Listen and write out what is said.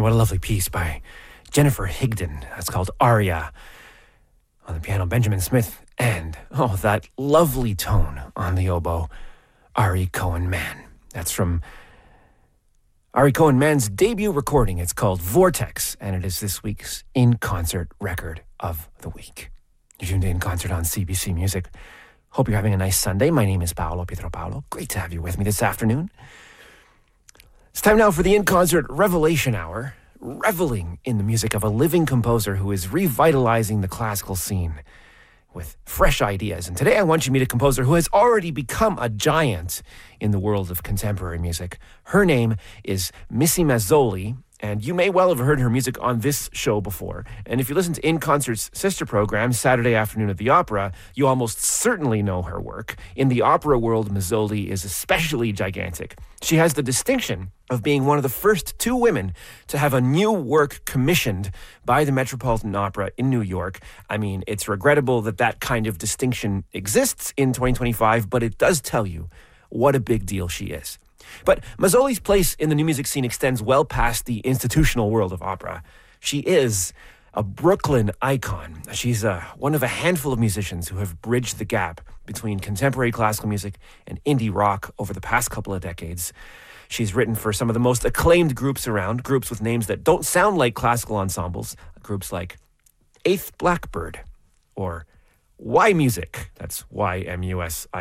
What a lovely piece by Jennifer Higdon. That's called Aria. On the piano, Benjamin Smith. And, that lovely tone on the oboe, Ari Cohen-Mann. That's from Ari Cohen-Mann's debut recording. It's called Vortex, and it is this week's in-concert record of the week. You're tuned to In Concert on CBC Music. Hope you're having a nice Sunday. My name is Pietro Paolo. Great to have you with me this afternoon. It's time now for the In-Concert Revelation Hour, reveling in the music of a living composer who is revitalizing the classical scene with fresh ideas. And today I want you to meet a composer who has already become a giant in the world of contemporary music. Her name is Missy Mazzoli, and you may well have heard her music on this show before. And if you listen to In Concert's sister program, Saturday Afternoon at the Opera, you almost certainly know her work. In the opera world, Mazzoli is especially gigantic. She has the distinction of being one of the first two women to have a new work commissioned by the Metropolitan Opera in New York. I mean, it's regrettable that that kind of distinction exists in 2025, but it does tell you what a big deal she is. But Mazzoli's place in the new music scene extends well past the institutional world of opera. She is a Brooklyn icon. She's one of a handful of musicians who have bridged the gap between contemporary classical music and indie rock over the past couple of decades. She's written for some of the most acclaimed groups around, groups with names that don't sound like classical ensembles, groups like Eighth Blackbird or Y Music. That's YMUSIC.